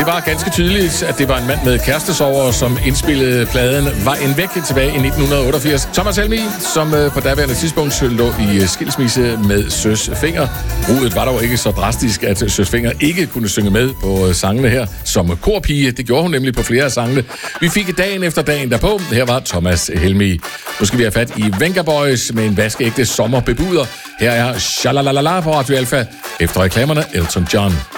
det var ganske tydeligt, at det var en mand med kærestesorger, som indspillede pladen Var en væk tilbage i 1988. Thomas Helmig, som på daværende tidspunkt lå i skilsmisse med Søs Fenger. Brudet var dog ikke så drastisk, at Søs Fenger ikke kunne synge med på sangene her som korpige. Det gjorde hun nemlig på flere af sangene. Vi fik dagen efter dagen derpå. Her var Thomas Helmig. Nu skal vi have fat i Venga Boys med en vaskeægte sommerbebuder. Her er Shalalala på Radio Alpha. Efter reklamerne Elton John.